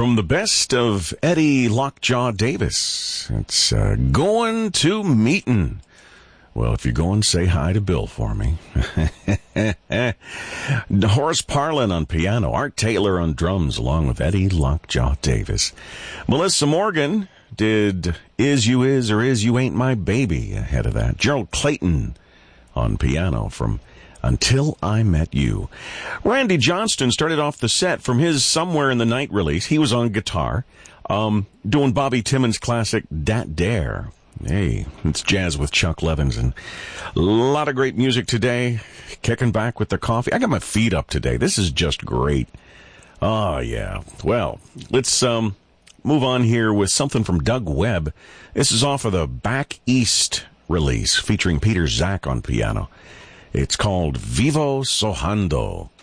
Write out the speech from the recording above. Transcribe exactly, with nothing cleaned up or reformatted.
From the best of Eddie Lockjaw Davis, it's uh, Going to Meetin'. Well, if you're going, say hi to Bill for me. Horace Parlin on piano, Art Taylor on drums, along with Eddie Lockjaw Davis. Melissa Morgan did Is You Is or Is You Ain't My Baby ahead of that. Gerald Clayton on piano from Until I Met You. Randy Johnston started off the set from his Somewhere in the Night release. He was on guitar, um, doing Bobby Timmons' classic Dat Dare. Hey, it's jazz with Chuck Levinson. A lot of great music today. Kicking back with the coffee. I got my feet up today. This is just great. Oh, yeah. Well, let's um move on here with something from Doug Webb. This is off of the Back East release featuring Peter Zach on piano. It's called Vivo Sojando.